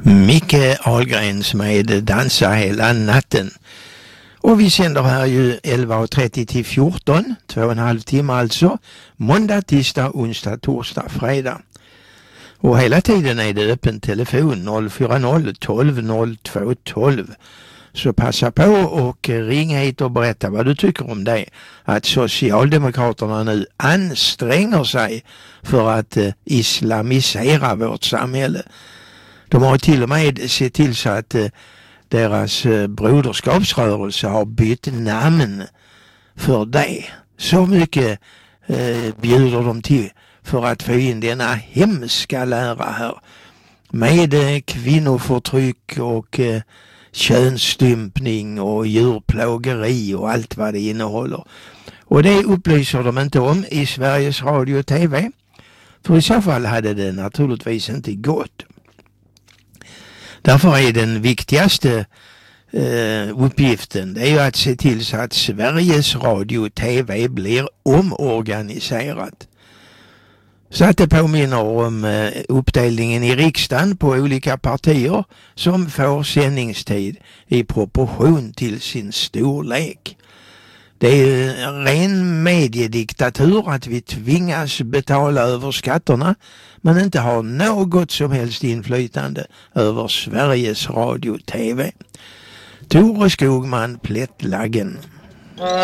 Micke Ahlgrens med Dansa hela natten. Och vi sänder här ju 11.30 till 14, 2,5 timmar alltså. Måndag, tisdag, onsdag, torsdag, fredag. Och hela tiden är det öppen telefon 040 12 02 12. Så passa på och ring hit och berätta vad du tycker om det. Att Socialdemokraterna nu anstränger sig för att islamisera vårt samhälle. De har till och med sett till så att deras broderskapsrörelse har bytt namn för det. Så mycket bjuder de till för att få in denna hemska lära här. Med kvinnoförtryck och könsstympning och djurplågeri och allt vad det innehåller. Och det upplyser de inte om i Sveriges Radio och TV. För i så fall hade det naturligtvis inte gått. Därför är den viktigaste uppgiften det är ju att se till så att Sveriges Radio och TV blir omorganiserat. Så att det påminner om uppdelningen i riksdagen på olika partier som får sändningstid i proportion till sin storlek. Det är en ren mediediktatur att vi tvingas betala över skatterna men inte har något som helst inflytande över Sveriges Radio och TV. Tore Skogman, Plättlaggen.